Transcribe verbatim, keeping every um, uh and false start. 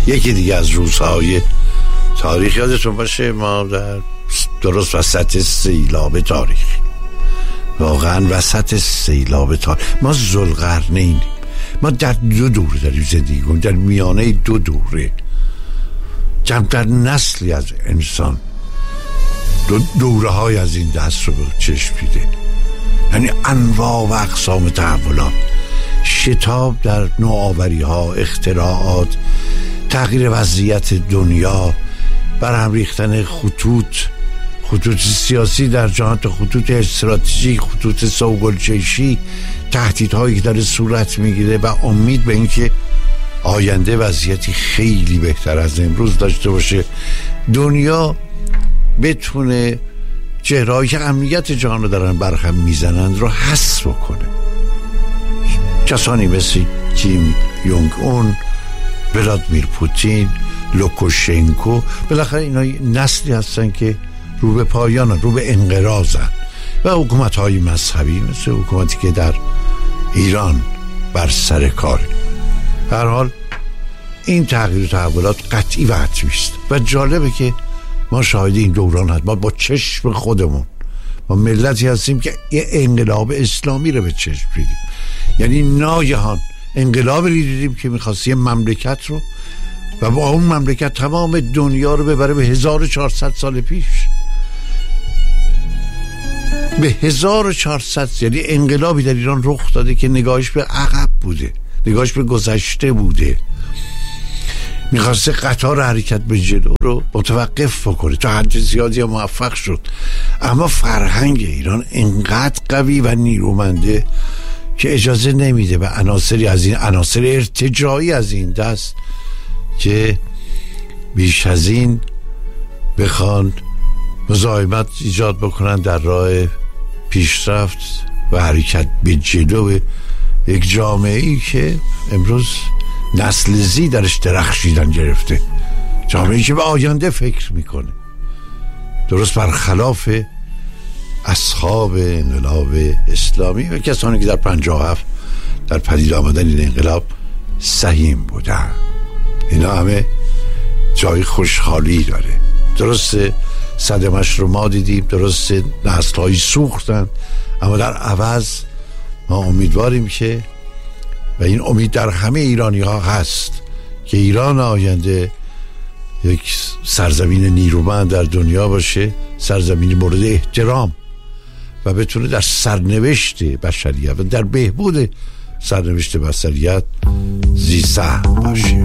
یکی دیگه از روزهای تاریخ. یادتون باشه ما در درست وسط سیلاب تاریخ، واقعا وسط سیلاب تاریخ، ما ذوالقرنینیم. ما در دو دوره داریم زندگی کنیم، در میانه دو دوره، کمتر نسلی از انسان دو دوره های از این دست رو به چشم دیده. یعنی انواع و اقسام تحولات، شتاب در نوآوری ها، اختراعات، تغییر وضعیت دنیا، برهم ریختن خطوط خطوط سیاسی در جهان تا خطوط استراتژیک، خطوط سوگلچشی، تهدیدهایی که داره صورت میگیره و امید به اینکه آینده وضعیتی خیلی بهتر از امروز داشته باشه، دنیا بتونه چهرهایی که امنیت جهان رو دارن برهم میزنند رو حذف کنه. کسانی مثل کیم یونگ اون، ولادیمیر پوتین، لوکاشنکو، بالاخره اینا نسلی هستن که رو به پایان، رو به انقراضن. و حکومت‌های مذهبی مثل حکومتی که در ایران بر سر کار. هر حال این تغییر و تحولات قطعی و حتمی است و جالبه که ما شاهد این دوران هست. ما با چشم خودمون، ما ملتی هستیم که یه انقلاب اسلامی رو به چشم دیدیم. یعنی ناگهان انقلاب رو دیدیم که می‌خواست یه مملکت رو و با اون مملکت تمام دنیا رو ببره به هزار و چهارصد سال پیش، به هزار و چهارصد. یعنی انقلابی در ایران رخ داده که نگاهش به عقب بوده، نگاهش به گذشته بوده، میخواسته قطار حرکت به جلو رو متوقف بکنه. تا حد زیادی موفق شد، اما فرهنگ ایران انقدر قوی و نیرومنده که اجازه نمیده به عناصری از این عناصر ارتجاعی از این دست که بیش از این بخوان مزاحمت ایجاد بکنن در راه پیشرفت و حرکت به جلو یک جامعه ای که امروز نسل زی درش درخشیدن گرفته، جامعه ای که به آینده فکر میکنه، درست برخلاف اصحاب انقلاب اسلامی و کسانی که در پنجاه و هفت در پدید آمدن این انقلاب سهیم بودن. اینا همه جای خوشحالی داره. درسته صدمش رو ما دیدیم، درسته نسل‌هایی سوختن، اما در عوض ما امیدواریم که و این امید در همه ایرانی ها هست که ایران آینده یک سرزمین نیرومند در دنیا باشه، سرزمین مورد احترام و بتونه در سرنوشت بشریت و در بهبود سرنوشت بشریت زیسهم باشه.